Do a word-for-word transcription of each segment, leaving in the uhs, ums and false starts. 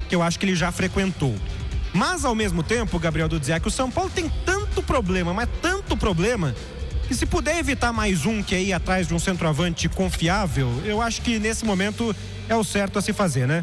que eu acho que ele já frequentou. Mas ao mesmo tempo, Gabriel Dudziak, o São Paulo tem tanto problema, mas tanto problema, que se puder evitar mais um que é ir atrás de um centroavante confiável, eu acho que nesse momento é o certo a se fazer, né?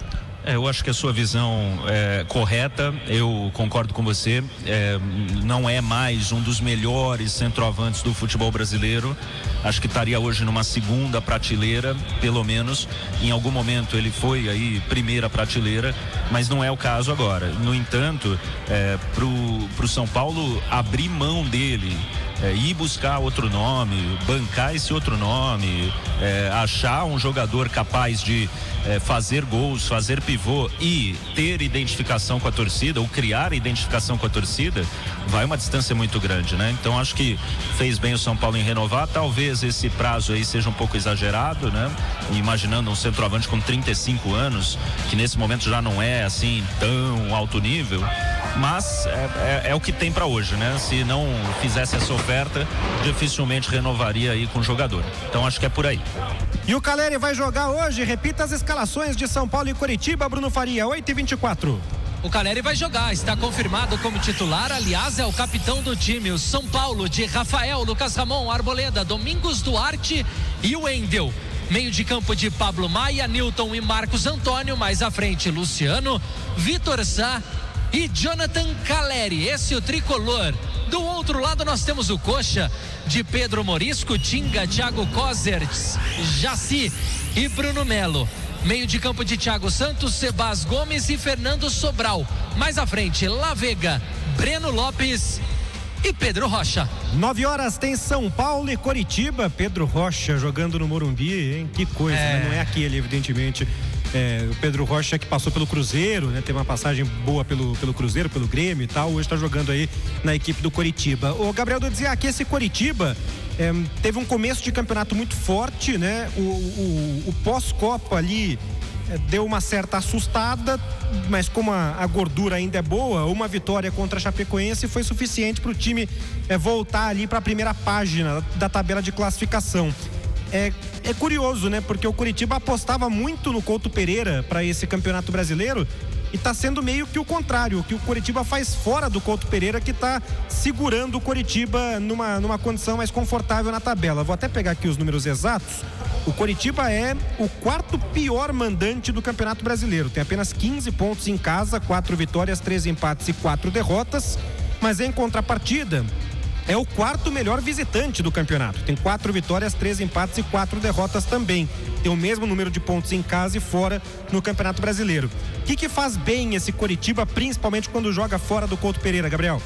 É, eu acho que a sua visão é correta, eu concordo com você, é, não é mais um dos melhores centroavantes do futebol brasileiro, acho que estaria hoje numa segunda prateleira, pelo menos, em algum momento ele foi aí primeira prateleira, mas não é o caso agora. No entanto, é, pro, pro São Paulo abrir mão dele, É, ir buscar outro nome, bancar esse outro nome, é, achar um jogador capaz de é, fazer gols, fazer pivô e ter identificação com a torcida, ou criar identificação com a torcida, vai uma distância muito grande, né? Então acho que fez bem o São Paulo em renovar, talvez esse prazo aí seja um pouco exagerado, né? Imaginando um centroavante com trinta e cinco anos, que nesse momento já não é assim tão alto nível, mas é, é, é o que tem para hoje, né? Se não fizesse essa oferta, dificilmente renovaria aí com o jogador. Então acho que é por aí. E o Caleri vai jogar hoje. Repita as escalações de São Paulo e Coritiba, Bruno Faria, oito e vinte e quatro. O Caleri vai jogar, está confirmado como titular, aliás é o capitão do time. O São Paulo de Rafael, Lucas Ramon, Arboleda, Domingos Duarte e o Wendel. Meio de campo de Pablo Maia, Newton e Marcos Antônio. Mais à frente, Luciano, Vitor Sá e Jonathan Caleri. Esse é o tricolor. Do outro lado nós temos o Coxa de Pedro Morisco, Tinga, Thiago Cosers, Jaci e Bruno Melo. Meio de campo de Thiago Santos, Sebas Gomes e Fernando Sobral. Mais à frente, Lavega, Breno Lopes e Pedro Rocha. Nove horas tem São Paulo e Coritiba. Pedro Rocha jogando no Morumbi, hein? Que coisa, é... né? Não é aquele, evidentemente. É, o Pedro Rocha que passou pelo Cruzeiro, né? Teve uma passagem boa pelo, pelo Cruzeiro, pelo Grêmio e tal. Hoje está jogando aí na equipe do Coritiba. O Gabriel dizia que esse Coritiba é, teve um começo de campeonato muito forte, né? O, o, o pós-Copa ali é, deu uma certa assustada, mas como a, a gordura ainda é boa, uma vitória contra a Chapecoense foi suficiente para o time é, voltar ali para a primeira página da tabela de classificação. É, é curioso, né? Porque o Coritiba apostava muito no Couto Pereira para esse campeonato brasileiro e tá sendo meio que o contrário, o que o Coritiba faz fora do Couto Pereira, que tá segurando o Coritiba numa, numa condição mais confortável na tabela. Vou até pegar aqui os números exatos. O Coritiba é o quarto pior mandante do Campeonato Brasileiro. Tem apenas quinze pontos em casa, quatro vitórias, três empates e quatro derrotas. Mas em contrapartida, é o quarto melhor visitante do campeonato. Tem quatro vitórias, três empates e quatro derrotas também. Tem o mesmo número de pontos em casa e fora no Campeonato Brasileiro. O que que faz bem esse Coritiba, principalmente quando joga fora do Couto Pereira, Gabriel?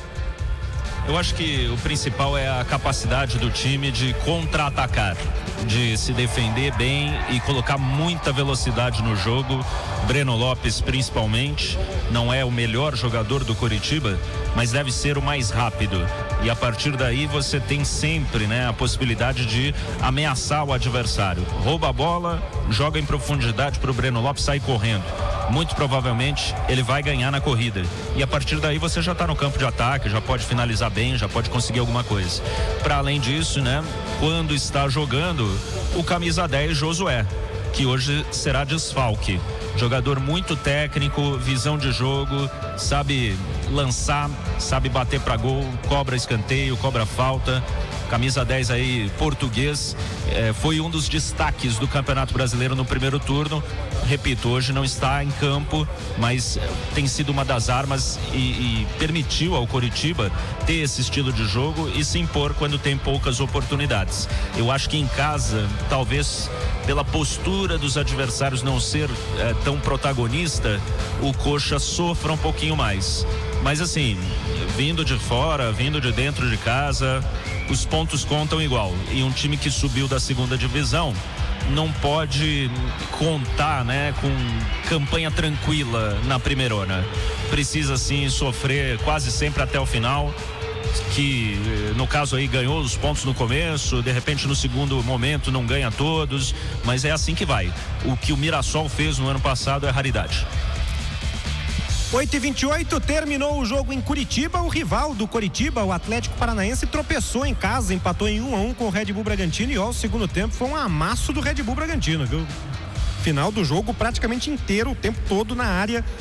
Eu acho que o principal é a capacidade do time de contra-atacar, de se defender bem e colocar muita velocidade no jogo. Breno Lopes, principalmente, não é o melhor jogador do Coritiba, mas deve ser o mais rápido. E a partir daí você tem sempre, né, a possibilidade de ameaçar o adversário. Rouba a bola, joga em profundidade para o Breno Lopes sair correndo. Muito provavelmente ele vai ganhar na corrida. E a partir daí você já está no campo de ataque, já pode finalizar bem, já pode conseguir alguma coisa. Para além disso, né, quando está jogando o camisa dez Josué, que hoje será desfalque. Jogador muito técnico, visão de jogo, sabe lançar, sabe bater para gol, cobra escanteio, cobra falta. Camisa dez aí, português, eh, foi um dos destaques do Campeonato Brasileiro no primeiro turno. Repito, hoje não está em campo, mas tem sido uma das armas e, e permitiu ao Coritiba ter esse estilo de jogo e se impor quando tem poucas oportunidades. Eu acho que em casa, talvez pela postura dos adversários não ser eh, tão protagonista, o Coxa sofra um pouquinho mais. Mas assim, vindo de fora, vindo de dentro de casa, os pontos contam igual. E um time que subiu da segunda divisão não pode contar, né, com campanha tranquila na primeirona. Precisa sim sofrer quase sempre até o final, que no caso aí ganhou os pontos no começo, de repente no segundo momento não ganha todos, mas é assim que vai. O que o Mirassol fez no ano passado é raridade. oito e vinte e oito, terminou o jogo em Curitiba. O rival do Coritiba, o Atlético Paranaense, tropeçou em casa, empatou em um a um com o Red Bull Bragantino e ó, o segundo tempo foi um amasso do Red Bull Bragantino, viu? Final do jogo praticamente inteiro, o tempo todo na área